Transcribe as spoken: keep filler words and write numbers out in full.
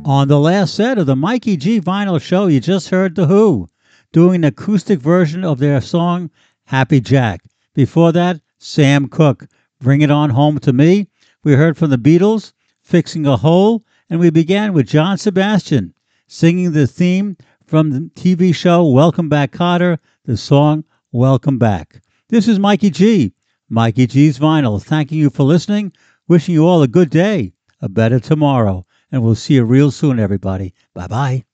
On the last set of the Mikey G Vinyl Show, you just heard The Who doing an acoustic version of their song Happy Jack. Before that, Sam Cooke, Bring It On Home to Me. We heard from the Beatles, Fixing a Hole, and we began with John Sebastian singing the theme from the T V show Welcome Back, Kotter, the song Welcome Back. This is Mikey G, Mikey G's Vinyl, thanking you for listening, wishing you all a good day, a better tomorrow, and we'll see you real soon, everybody. Bye-bye.